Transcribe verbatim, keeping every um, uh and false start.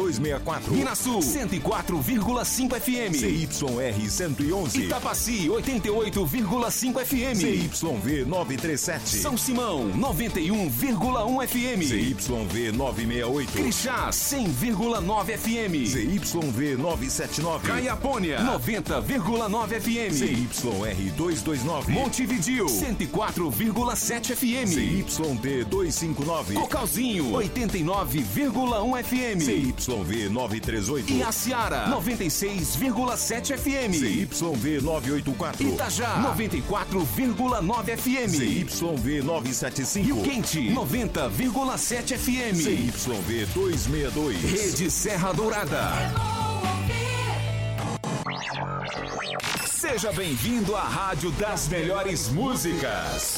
duzentos e sessenta e quatro. Minas Sul, cento e quatro vírgula cinco F M. C Y R cento e onze. Itapaci, oitenta e oito vírgula cinco F M. C Y V novecentos e trinta e sete. São Simão, noventa e um vírgula um F M. C Y V novecentos e sessenta e oito. Crixás, cem vírgula nove F M. C Y V novecentos e setenta e nove. Caiapônia, noventa vírgula nove F M. C Y R duzentos e vinte e nove. Montevidéu, cento e quatro vírgula sete F M. C Y D duzentos e cinquenta e nove. Cocalzinho, oitenta e nove vírgula um F M. C Y V novecentos e trinta e oito. Iaciara, noventa e seis vírgula sete F M. C Y V novecentos e oitenta e quatro. Itajá, noventa e quatro vírgula nove F M. C Y V novecentos e setenta e cinco. Rio Quente, noventa vírgula sete F M. C Y V duzentos e sessenta e dois. Rede Serra Dourada. Seja bem-vindo à Rádio das Melhores Músicas.